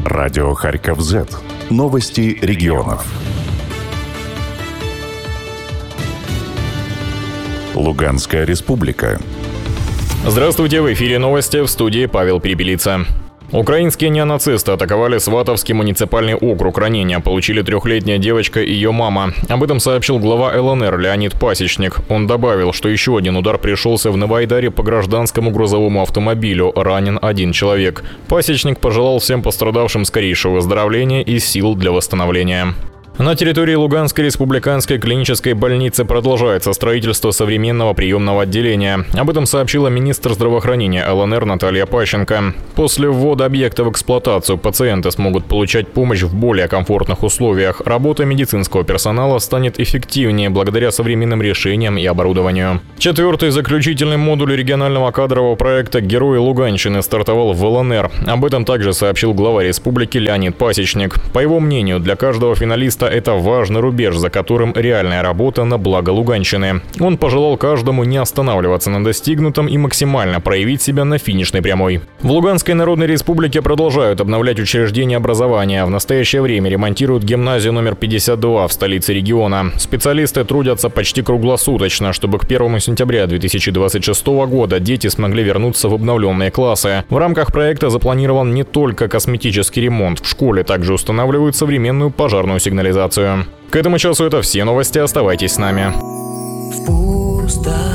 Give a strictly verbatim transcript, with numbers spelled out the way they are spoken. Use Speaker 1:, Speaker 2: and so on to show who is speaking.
Speaker 1: Радио Харьков Зет. Новости регионов. Луганская республика.
Speaker 2: Здравствуйте, в эфире новости, в студии Павел Перепелица. Украинские неонацисты атаковали Сватовский муниципальный округ. Ранения получили трехлетняя девочка и ее мама. Об этом сообщил глава эл эн эр Леонид Пасечник. Он добавил, что еще один удар пришелся в Новоайдаре по гражданскому грузовому автомобилю. Ранен один человек. Пасечник пожелал всем пострадавшим скорейшего выздоровления и сил для восстановления. На территории Луганской республиканской клинической больницы продолжается строительство современного приемного отделения. Об этом сообщила министр здравоохранения эл эн эр Наталья Пащенко. После ввода объекта в эксплуатацию пациенты смогут получать помощь в более комфортных условиях. Работа медицинского персонала станет эффективнее благодаря современным решениям и оборудованию. Четвертый заключительный модуль регионального кадрового проекта «Герои Луганщины» стартовал в эл эн эр. Об этом также сообщил глава республики Леонид Пасечник. По его мнению, для каждого финалиста это важный рубеж, за которым реальная работа на благо Луганщины. Он пожелал каждому не останавливаться на достигнутом и максимально проявить себя на финишной прямой. В Луганской Народной Республике продолжают обновлять учреждения образования. В настоящее время ремонтируют гимназию номер пятьдесят два в столице региона. Специалисты трудятся почти круглосуточно, чтобы к первому сентября две тысячи двадцать шестого года дети смогли вернуться в обновленные классы. В рамках проекта запланирован не только косметический ремонт. В школе также устанавливают современную пожарную сигнализацию. К этому часу это все новости. Оставайтесь с нами.
Speaker 3: В пустоте